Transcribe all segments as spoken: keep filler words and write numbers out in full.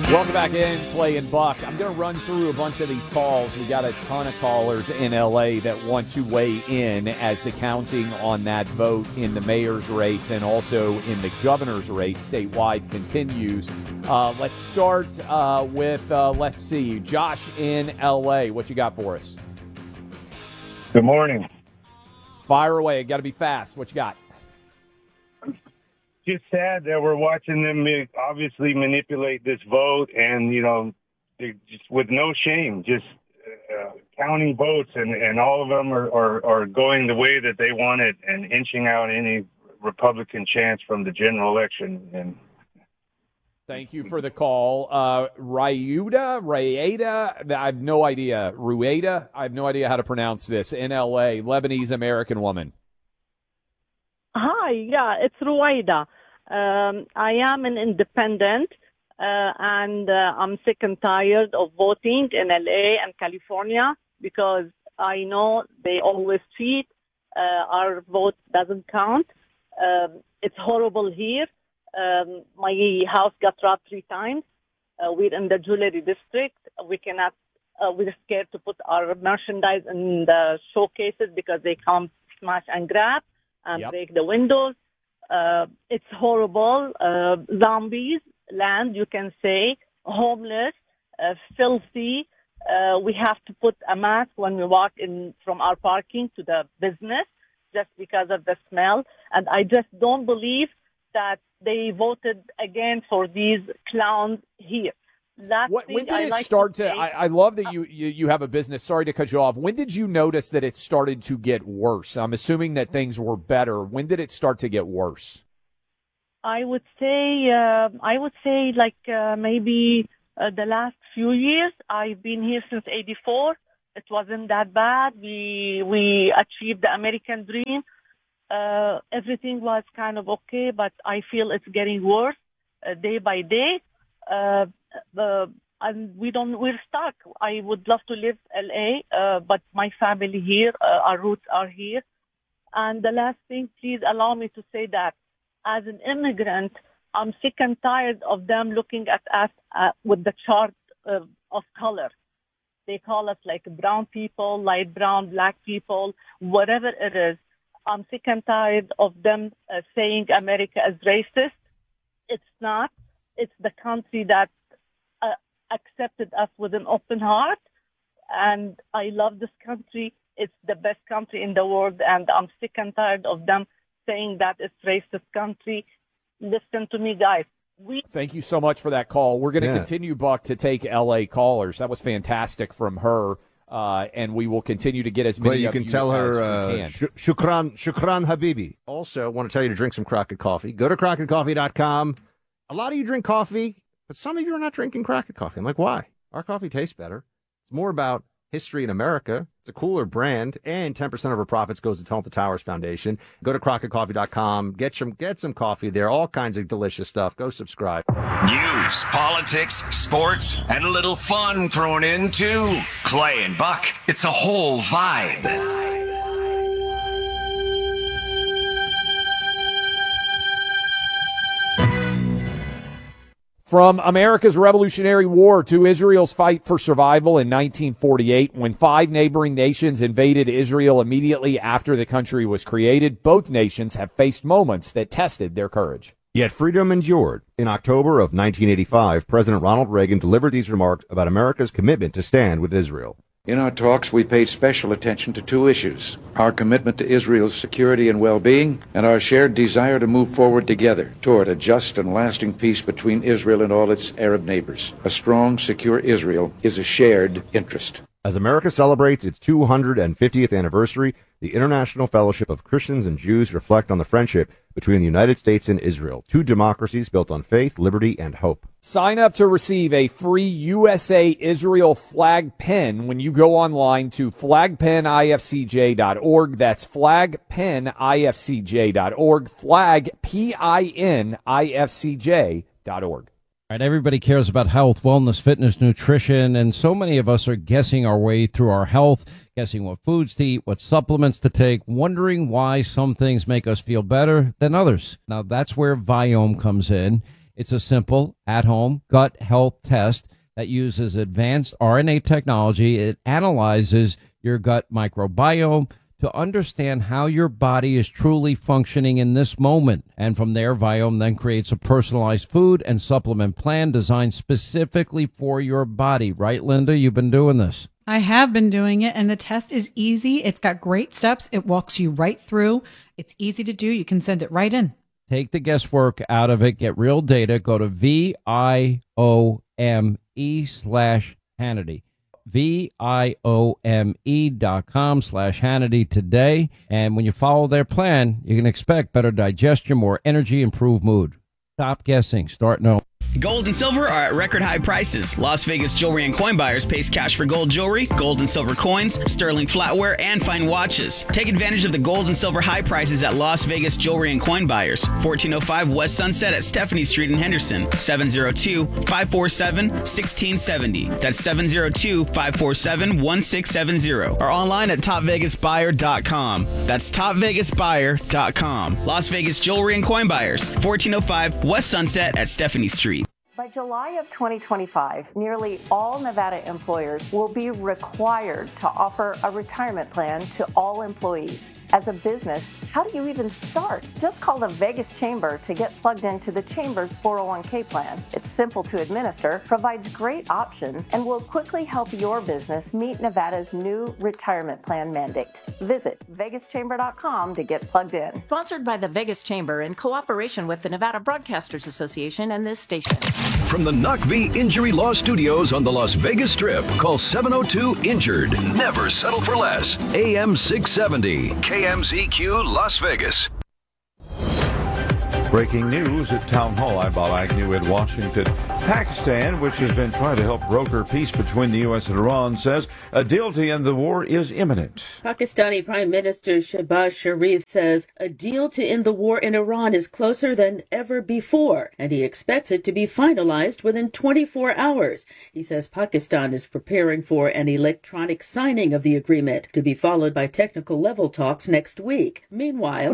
Welcome back in, Clay and Buck. I'm going to run through a bunch of these calls. We got a ton of callers in L A that want to weigh in as the counting on that vote in the mayor's race and also in the governor's race statewide continues. Uh, let's start uh, with, uh, let's see, Josh in L A. What you got for us? Good morning. Fire away. Got to be fast. What you got? Just sad that we're watching them obviously manipulate this vote, and you know, they're just with no shame, just uh, counting votes, and, and all of them are, are, are going the way that they want it, and inching out any Republican chance from the general election. And thank you for the call, uh, Ryuda, Rayeda. I have no idea. Rueda. I have no idea how to pronounce this. In L A, Lebanese American woman. Hi, yeah, it's Ruwaida. Um, I am an independent, uh, and uh, I'm sick and tired of voting in L A and California because I know they always cheat. Uh, our vote doesn't count. Um, it's horrible here. Um, my house got robbed three times. Uh, we're in the jewelry district. We cannot. Uh, we're scared to put our merchandise in the showcases because they come smash and grab and Yep. break the windows. Uh, it's horrible. Uh, zombies, land, you can say, homeless, uh, filthy. Uh, we have to put a mask when we walk in from our parking to the business just because of the smell. And I just don't believe that they voted again for these clowns here. Last What, thing when did I it like start to, to? say, I, I love that you, you you have a business. Sorry to cut you off. When did you notice that it started to get worse? I'm assuming that things were better. When did it start to get worse? I would say, uh, I would say like uh, maybe uh, the last few years. I've been here since eighty-four. It wasn't that bad. We we achieved the American dream. Uh, everything was kind of okay, but I feel it's getting worse uh, day by day. Uh, the and we don't we're stuck. I would love to live L A, uh, but my family here, uh, our roots are here. And the last thing, please allow me to say that as an immigrant, I'm sick and tired of them looking at us uh, with the chart uh, of color. They call us like brown people, light brown, black people, whatever it is. I'm sick and tired of them uh, saying America is racist. It's not. It's the country that uh, accepted us with an open heart. And I love this country. It's the best country in the world. And I'm sick and tired of them saying that it's racist country. Listen to me, guys. We Thank you so much for that call. We're going to Yeah. continue, Buck, to take L A callers. That was fantastic from her. Uh, and we will continue to get as many Clay, you of can you tell as her, we uh, can. sh- shukran, shukran habibi. Also, want to tell you to drink some Crockett coffee. Go to crockett coffee dot com. A lot of you drink coffee, but some of you are not drinking Crockett coffee. I'm like, why? Our coffee tastes better. It's more about history in America. It's a cooler brand, and ten percent of our profits goes to Tulsa Towers Foundation. Go to crockett coffee dot com. Get some, get some coffee there. All kinds of delicious stuff. Go subscribe. News, politics, sports, and a little fun thrown in too. Clay and Buck, it's a whole vibe. From America's Revolutionary War to Israel's fight for survival in nineteen forty-eight, when five neighboring nations invaded Israel immediately after the country was created, both nations have faced moments that tested their courage. Yet freedom endured. In October of nineteen eighty-five, President Ronald Reagan delivered these remarks about America's commitment to stand with Israel. In our talks, we paid special attention to two issues: our commitment to Israel's security and well-being, and our shared desire to move forward together toward a just and lasting peace between Israel and all its Arab neighbors. A strong, secure Israel is a shared interest. As America celebrates its two hundred fiftieth anniversary, the International Fellowship of Christians and Jews reflect on the friendship between the United States and Israel, two democracies built on faith, liberty, and hope. Sign up to receive a free U S A Israel flag pin when you go online to flag pen I F C J dot org. That's flag pen I F C J dot org, flag P I N I F C J dot org. All right, everybody cares about health, wellness, fitness, nutrition, and so many of us are guessing our way through our health, guessing what foods to eat, what supplements to take, wondering why some things make us feel better than others. Now, that's where Viome comes in. It's a simple, at-home gut health test that uses advanced R N A technology. It analyzes your gut microbiome to understand how your body is truly functioning in this moment. And from there, Viome then creates a personalized food and supplement plan designed specifically for your body. Right, Linda? You've been doing this. I have been doing it, and the test is easy. It's got great steps. It walks you right through. It's easy to do. You can send it right in. Take the guesswork out of it. Get real data. Go to V I O M E slash Hannity. V I O M E dot com slash Hannity today. And when you follow their plan, you can expect better digestion, more energy, improved mood. Stop guessing. Start knowing. Gold and silver are at record high prices. Las Vegas Jewelry and Coin Buyers pays cash for gold jewelry, gold and silver coins, sterling flatware, and fine watches. Take advantage of the gold and silver high prices at Las Vegas Jewelry and Coin Buyers. fourteen oh five West Sunset at Stephanie Street in Henderson. seven oh two, five four seven, one six seven oh. That's seven oh two, five four seven, one six seven oh. Or online at top vegas buyer dot com. That's top vegas buyer dot com. Las Vegas Jewelry and Coin Buyers. fourteen oh five West Sunset at Stephanie Street. By July of twenty twenty-five, nearly all Nevada employers will be required to offer a retirement plan to all employees. As a business, how do you even start? Just call the Vegas Chamber to get plugged into the Chamber's four oh one k plan. It's simple to administer, provides great options, and will quickly help your business meet Nevada's new retirement plan mandate. Visit vegas chamber dot com to get plugged in. Sponsored by the Vegas Chamber in cooperation with the Nevada Broadcasters Association and this station. From the N U C V Injury Law Studios on the Las Vegas Strip, call seven oh two injured. Never settle for less. A M six seventy. K M Z Q Las Vegas. Breaking news at Town Hall. I'm Bob Agnew in Washington. Pakistan, which has been trying to help broker peace between the U S and Iran, says a deal to end the war is imminent. Pakistani Prime Minister Shehbaz Sharif says a deal to end the war in Iran is closer than ever before, and he expects it to be finalized within twenty-four hours. He says Pakistan is preparing for an electronic signing of the agreement, to be followed by technical level talks next week. Meanwhile,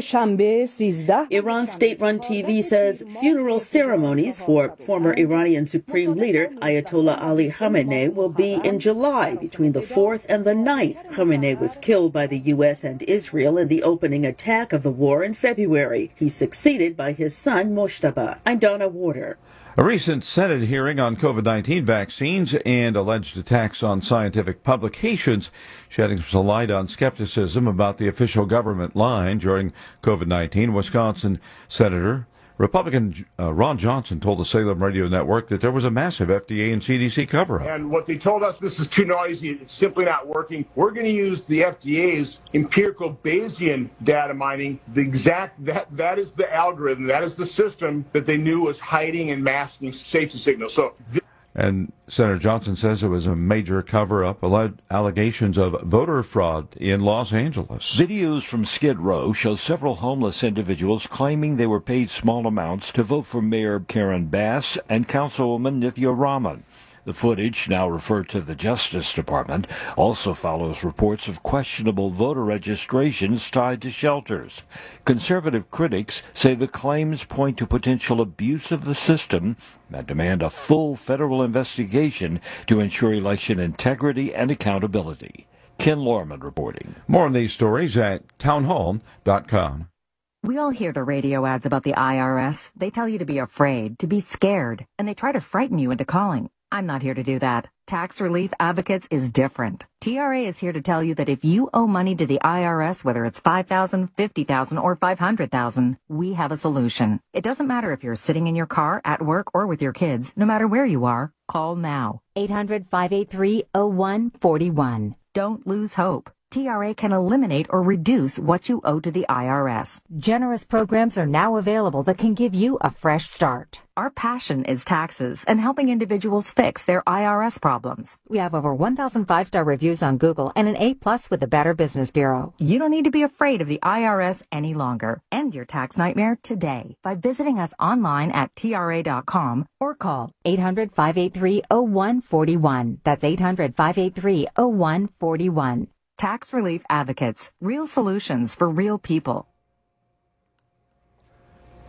Iran's state-run T V says funeral ceremonies for former Iranian Supreme Leader Ayatollah Ali Khamenei will be in July between the fourth and the ninth. Khamenei was killed by the U S and Israel in the opening attack of the war in February. He's succeeded by his son Moshtaba. I'm Donna Warder. A recent Senate hearing on COVID nineteen vaccines and alleged attacks on scientific publications shedding some light on skepticism about the official government line during COVID nineteen. Wisconsin Senator Republican uh, Ron Johnson told the Salem Radio Network that there was a massive F D A and C D C cover-up. And what they told us, this is too noisy, it's simply not working. We're going to use the F D A's empirical Bayesian data mining. The exact, that that is the algorithm, that is the system that they knew was hiding and masking safety signals. So. Th- And Senator Johnson says it was a major cover-up, allegations of voter fraud in Los Angeles. Videos from Skid Row show several homeless individuals claiming they were paid small amounts to vote for Mayor Karen Bass and Councilwoman Nithya Raman. The footage, now referred to the Justice Department, also follows reports of questionable voter registrations tied to shelters. Conservative critics say the claims point to potential abuse of the system and demand a full federal investigation to ensure election integrity and accountability. Ken Lorman reporting. More on these stories at town hall dot com. We all hear the radio ads about the I R S. They tell you to be afraid, to be scared, and they try to frighten you into calling. I'm not here to do that. Tax Relief Advocates is different. T R A is here to tell you that if you owe money to the I R S, whether it's five thousand dollars, fifty thousand dollars, or five hundred thousand dollars, we have a solution. It doesn't matter if you're sitting in your car, at work, or with your kids. No matter where you are, call now. eight hundred, five eight three, oh one four one. Don't lose hope. T R A can eliminate or reduce what you owe to the I R S. Generous programs are now available that can give you a fresh start. Our passion is taxes and helping individuals fix their I R S problems. We have over one thousand five-star reviews on Google and an A plus with the Better Business Bureau. You don't need to be afraid of the I R S any longer. End your tax nightmare today by visiting us online at T R A dot com or call eight hundred, five eight three, oh one four one. That's eight hundred, five eight three, oh one four one. Tax Relief Advocates, real solutions for real people.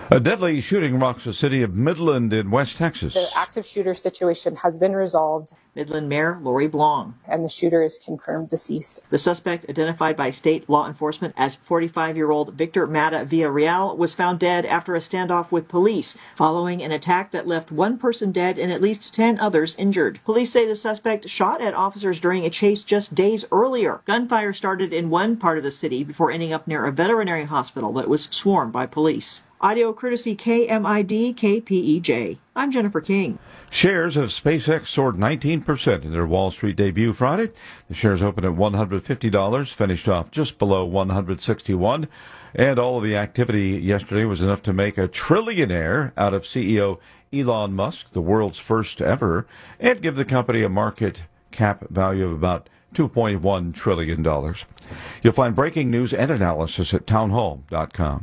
A deadly shooting rocks the city of Midland in West Texas. The active shooter situation has been resolved. Midland Mayor Lori Blong. And the shooter is confirmed deceased. The suspect, identified by state law enforcement as forty-five-year-old Victor Mata Villarreal, was found dead after a standoff with police following an attack that left one person dead and at least ten others injured. Police say the suspect shot at officers during a chase just days earlier. Gunfire started in one part of the city before ending up near a veterinary hospital that was swarmed by police. Audio courtesy K M I D K P E J. I'm Jennifer King. Shares of SpaceX soared nineteen percent in their Wall Street debut Friday. The shares opened at one hundred fifty dollars, finished off just below one hundred sixty-one dollars. And all of the activity yesterday was enough to make a trillionaire out of C E O Elon Musk, the world's first ever, and give the company a market cap value of about two point one trillion dollars. You'll find breaking news and analysis at townhall dot com.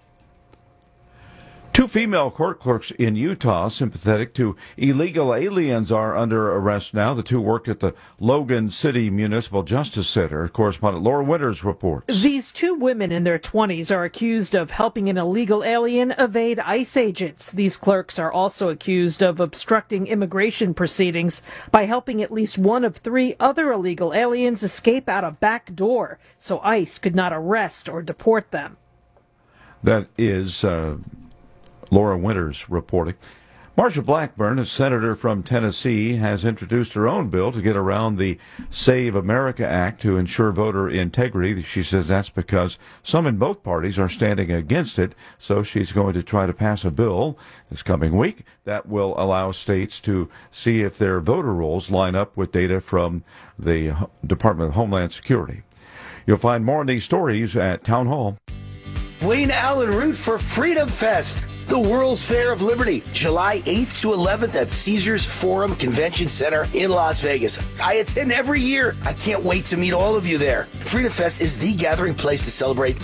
Two female court clerks in Utah sympathetic to illegal aliens are under arrest now. The two work at the Logan City Municipal Justice Center. Correspondent Laura Winters reports. These two women in their twenties are accused of helping an illegal alien evade ICE agents. These clerks are also accused of obstructing immigration proceedings by helping at least one of three other illegal aliens escape out a back door so ICE could not arrest or deport them. That is... Uh, Laura Winters reporting. Marsha Blackburn, a senator from Tennessee, has introduced her own bill to get around the Save America Act to ensure voter integrity. She says that's because some in both parties are standing against it, so she's going to try to pass a bill this coming week that will allow states to see if their voter rolls line up with data from the Department of Homeland Security. You'll find more on these stories at Town Hall. Wayne Allen Root for Freedom Fest, the World's Fair of Liberty, July eighth to eleventh at Caesars Forum Convention Center in Las Vegas. I attend every year. I can't wait to meet all of you there. Freedom Fest is the gathering place to celebrate